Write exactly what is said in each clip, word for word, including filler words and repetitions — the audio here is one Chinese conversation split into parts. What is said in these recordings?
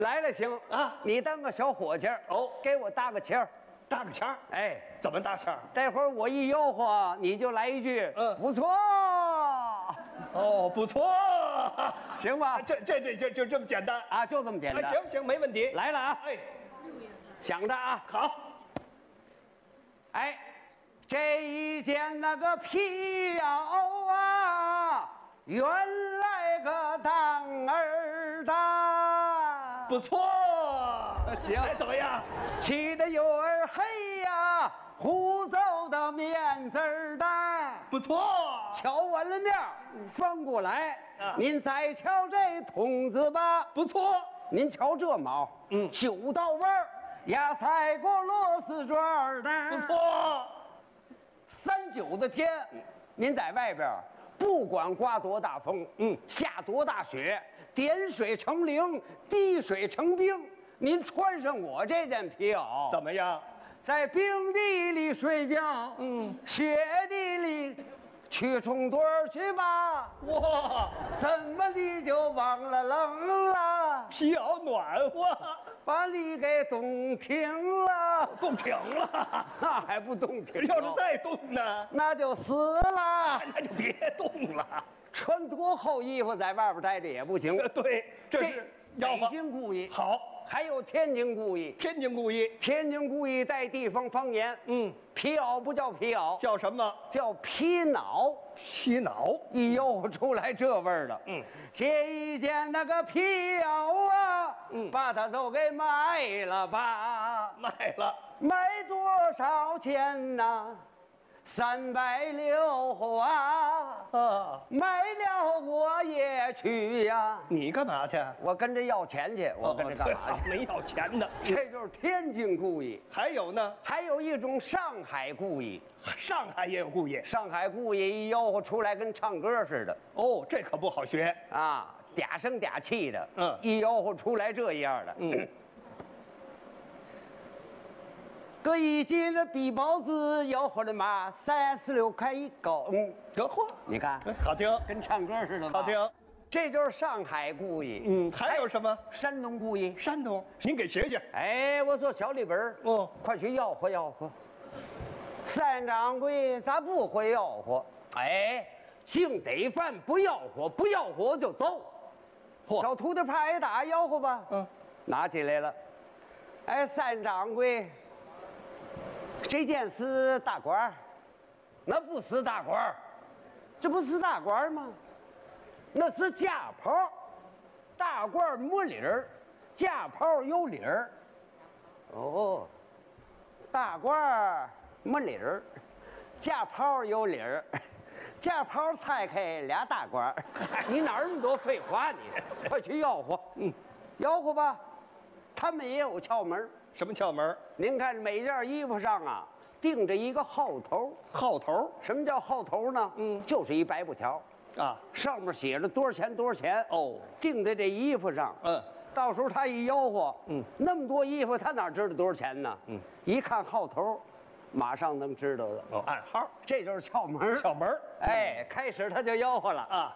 来了行啊， 你当个小伙计儿哦， 给我搭个签儿。 搭个签儿， 哎， 怎么搭签儿？ 待会儿我一吆喝，你就来一句， 嗯不错， 哦，不错， 行吧？ 这这这就就这么简单啊，就这么简啊？ 单。 行行，没问题。 来了啊， 哎， 想着啊， 好， 哎，这一件那个皮袄啊，原来个当儿大， 不错， 行哎，怎么样？ 起的有儿黑呀，胡诌的面子儿大。 不错， 瞧完了面儿，翻过来， 啊您再瞧这筒子吧。 不错， 您瞧这毛， 嗯九道弯儿，压赛过螺丝转儿的。 不错， 三九的天，您在外边儿，不管刮多大风， 嗯下多大雪，点水成冰，滴水成冰，您穿上我这件皮袄， 怎么样？ 在冰地里睡觉， 嗯， 雪地里去冲盹儿去吧。 哇， 怎么你就忘了冷了， 皮袄暖和， 把你给冻停了？ 冻停了。 那还不冻停？ 要是再冻呢， 那就死了。 那就别冻了。 穿多厚衣服在外边待着也不行。 呃，对，这这是要北吗？ 京故意， 好， 还有天津故意。 天津故意， 天津故意带地方方言， 嗯， 皮袄不叫皮袄， 叫什么？ 叫皮袄。 皮袄。 一吆喝出来这味儿了。 嗯， 这一件那个皮袄啊， 嗯把它都给卖了吧。 卖了， 卖多少钱呐？三百六啊！ 啊， 卖了我也去呀。 你干嘛去？ 我跟着要钱去，我跟着干嘛哦去？ 对没要钱呢。 这就是天津故意。 还有呢， 还有一种上海故意， 上海也有故意。 上海故意一吆喝出来跟唱歌似的哦，这可不好学。 啊，嗲声嗲气的， 嗯一吆喝出来这样的。 嗯， 搁一斤的比包子吆喝的嘛，三十六块一高。嗯， 得嚯， 你看哎好听， 跟唱歌似的吧， 好听。 这就是上海故意。 嗯，还有什么？ 山东故意。 山东，您给学学。 哎，我说小李本儿， 哦， 快去吆喝吆喝。三掌柜咋不会吆喝？哎，净得饭不吆喝，不吆喝就走。 嚯小徒弟怕挨打，吆喝吧。 嗯， 拿起来了。哎，三掌柜，这件是大官儿，那不是大官儿，这不是大官儿吗？那是架袍，大官儿没理儿，架袍有理儿。哦，大官儿没理儿，架袍有理儿，架袍拆开俩大官儿。你哪儿那么多废话你？快去吆喝，嗯，吆喝吧。他们也有窍门儿。 什么窍门？ 您看每件衣服上啊，钉着一个号头。 号头什么叫号头呢？ 嗯就是一白布条， 啊。 上面写着多少钱多少钱。 哦， 钉在这衣服上。 嗯， 到时候他一吆喝， 嗯， 那么多衣服，他哪知道多少钱呢？ 嗯， 一看号头，马上能知道了。 哦，暗号， 这就是窍门儿。 窍门儿哎，开始他就吆喝了。 啊。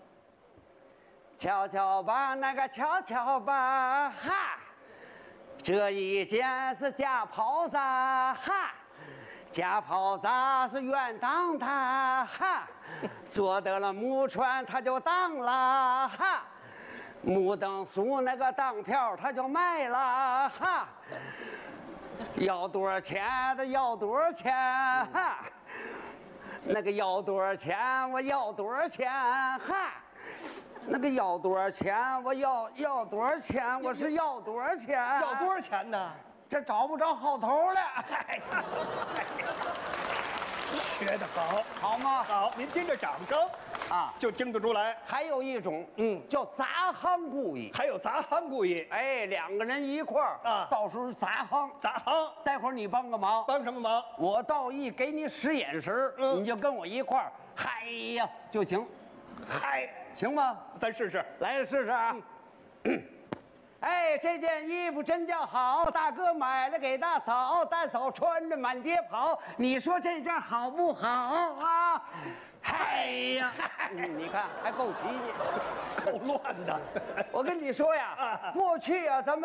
瞧瞧吧，那个瞧瞧吧，哈，这一件是假袍子，哈，假袍子是原当的，哈，做得了木船他就当了，哈，木灯书那个当票他就卖了，哈，要多少钱的要多少钱，哈，那个要多少钱我要多少钱，哈。那个要多少钱？我要要多少钱？我是要多少钱？ 要多少钱呢？ 这找不着号头了， 哎呀，学得好， 好吗？ 好，您听着掌声啊， 就听得出来。 还有一种， 嗯叫砸行故意。 还有砸行故意， 哎，两个人一块儿啊到时候砸行。 砸行待会儿你帮个忙， 帮什么忙？ 我到一给你使眼神儿， 嗯你就跟我一块儿，嗨呀就行， 嗨， 行吗？ 咱试试。 来试试啊！哎，这件衣服真叫好，大哥买了给大嫂，大嫂穿着满街跑，你说这件好不好啊？ 嗨呀，嗯你看还够齐呢。 够乱的。 我跟你说呀，过去啊，咱们。